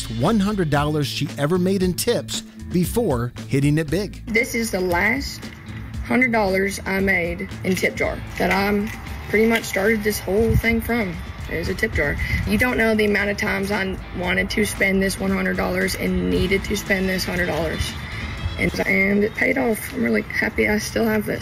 last $100 she ever made in tips before hitting it big. This is the last $100 I made in tip jar that I'm pretty much started this whole thing from. Is a tip jar. You don't know the amount of times I wanted to spend this $100 and needed to spend this $100. And it paid off. I'm really happy I still have this.